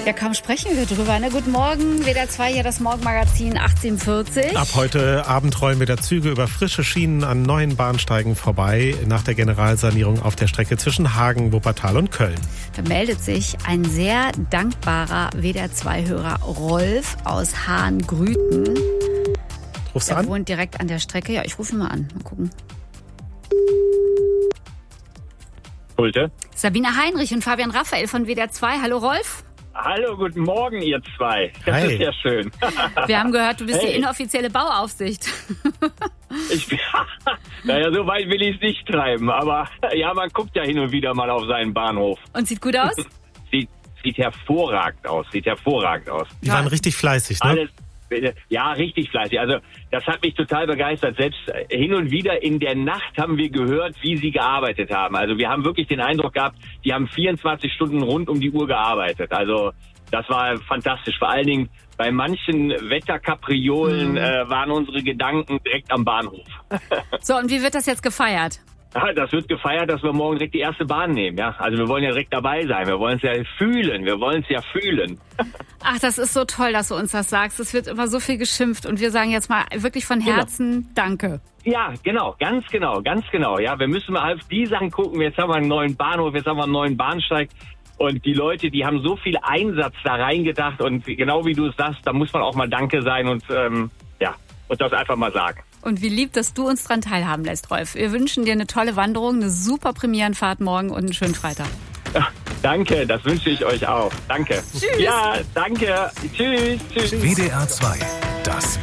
Ja, kaum sprechen wir drüber. Ne? Guten Morgen, WDR 2, hier das Morgenmagazin 18:40. Ab heute Abend rollen wieder Züge über frische Schienen an neuen Bahnsteigen vorbei, nach der Generalsanierung auf der Strecke zwischen Hagen, Wuppertal und Köln. Da meldet sich ein sehr dankbarer WDR 2-Hörer Rolf aus Hahn-Grüten. Rufst du Der an? wohnt direkt an der Strecke. Ja, ich rufe ihn mal an. Mal gucken. Schulte. Sabine Heinrich und Fabian Raphael von WDR 2. Hallo Rolf. Hallo, guten Morgen, ihr zwei. Das Hi. ist ja schön. Wir haben gehört, du bist die Hey. inoffizielle Bauaufsicht. Naja, so weit will ich es nicht treiben, aber ja, man guckt ja hin und wieder mal auf seinen Bahnhof. Und sieht gut aus? Sieht hervorragend aus, Die waren richtig fleißig, ne? Alles, ja, richtig fleißig. Also das hat mich total begeistert. Selbst hin und wieder in der Nacht haben wir gehört, wie sie gearbeitet haben. Also wir haben wirklich den Eindruck gehabt, die haben 24 Stunden rund um die Uhr gearbeitet. Also das war fantastisch. Vor allen Dingen bei manchen Wetterkapriolen waren unsere Gedanken direkt am Bahnhof. So, und wie wird das jetzt gefeiert? Ja, das wird gefeiert, dass wir morgen direkt die erste Bahn nehmen. Ja, also wir wollen ja direkt dabei sein. Wir wollen es ja fühlen. Ach, das ist so toll, dass du uns das sagst. Es wird immer so viel geschimpft und wir sagen jetzt mal wirklich von Herzen Danke. Ja, genau, ganz genau. Ja, wir müssen mal auf die Sachen gucken. Jetzt haben wir einen neuen Bahnhof, jetzt haben wir einen neuen Bahnsteig. Und die Leute, die haben so viel Einsatz da reingedacht. Und genau wie du es sagst, da muss man auch mal Danke sein und und das einfach mal sagen. Und wie lieb, dass du uns dran teilhaben lässt, Rolf. Wir wünschen dir eine tolle Wanderung, eine super Premierenfahrt morgen und einen schönen Freitag. Ja, danke, das wünsche ich euch auch. Danke. Tschüss. Ja, danke. Tschüss. WDR 2, das